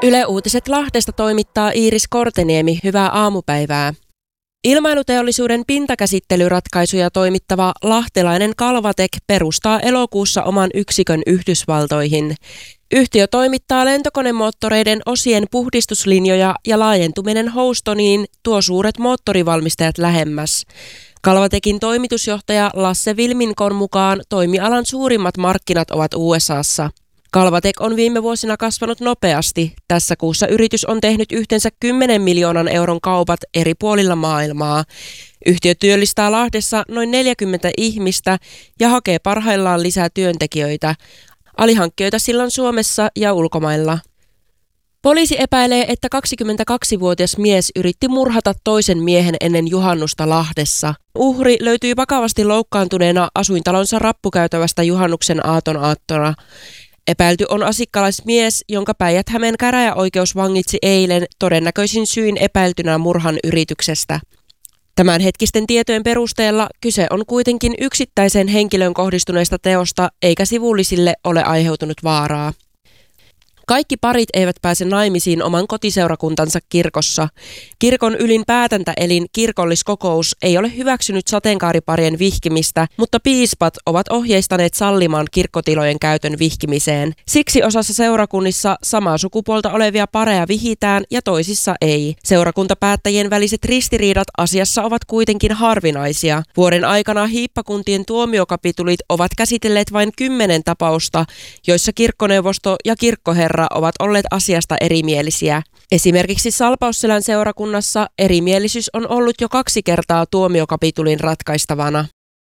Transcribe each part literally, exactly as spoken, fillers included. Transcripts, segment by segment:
Yle Uutiset Lahdesta toimittaa Iiris Korteniemi. Hyvää aamupäivää. Ilmailuteollisuuden pintakäsittelyratkaisuja toimittava lahtelainen Kalvatek perustaa elokuussa oman yksikön Yhdysvaltoihin. Yhtiö toimittaa lentokonemoottoreiden osien puhdistuslinjoja ja laajentuminen Houstoniin tuo suuret moottorivalmistajat lähemmäs. Kalvatekin toimitusjohtaja Lasse Vilminkon mukaan toimialan suurimmat markkinat ovat U S A:ssa. Kalvatek on viime vuosina kasvanut nopeasti. Tässä kuussa yritys on tehnyt yhteensä kymmenen miljoonan euron kaupat eri puolilla maailmaa. Yhtiö työllistää Lahdessa noin neljäkymmentä ihmistä ja hakee parhaillaan lisää työntekijöitä. Alihankkijoita silloin Suomessa ja ulkomailla. Poliisi epäilee, että kaksikymmentäkaksivuotias mies yritti murhata toisen miehen ennen juhannusta Lahdessa. Uhri löytyi vakavasti loukkaantuneena asuintalonsa rappukäytävästä juhannuksen aaton aattona. Epäilty on asikkalaismies, jonka Päijät-Hämeen käräjäoikeus vangitsi eilen todennäköisin syin epäiltynä murhan yrityksestä. Tämänhetkisten tietojen perusteella kyse on kuitenkin yksittäiseen henkilön kohdistuneesta teosta, eikä sivullisille ole aiheutunut vaaraa. Kaikki parit eivät pääse naimisiin oman kotiseurakuntansa kirkossa. Kirkon ylin päätäntäelin kirkolliskokous ei ole hyväksynyt sateenkaariparien vihkimistä, mutta piispat ovat ohjeistaneet sallimaan kirkkotilojen käytön vihkimiseen. Siksi osassa seurakunnissa samaa sukupuolta olevia pareja vihitään ja toisissa ei. Seurakuntapäättäjien väliset ristiriidat asiassa ovat kuitenkin harvinaisia. Vuoden aikana hiippakuntien tuomiokapitulit ovat käsitelleet vain kymmenen tapausta, joissa kirkkoneuvosto ja kirkkoherra ovat olleet asiasta erimielisiä. Esimerkiksi Salpausselän seurakunnassa erimielisyys on ollut jo kaksi kertaa tuomiokapitulin ratkaistavana.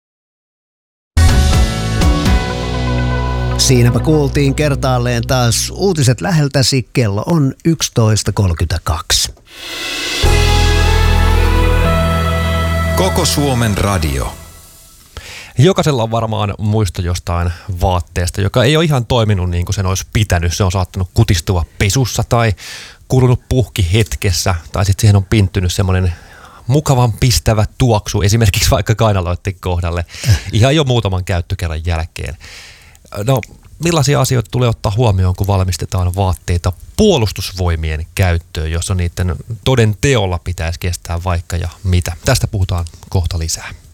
Siinäpä kuultiin kertaalleen taas uutiset läheltäsi. Kello on yksitoista kolmekymmentäkaksi. Koko Suomen radio. Jokaisella on varmaan muisto jostain vaatteesta, joka ei ole ihan toiminut niin kuin sen olisi pitänyt. Se on saattanut kutistua pesussa tai kulunut puhki hetkessä, tai sitten siihen on pinttynyt semmoinen mukavan pistävä tuoksu, esimerkiksi vaikka kainaloiden kohdalle, ihan jo muutaman käyttökerran jälkeen. No, millaisia asioita tulee ottaa huomioon, kun valmistetaan vaatteita puolustusvoimien käyttöön, jossa niiden toden teolla pitäisi kestää vaikka ja mitä? Tästä puhutaan kohta lisää.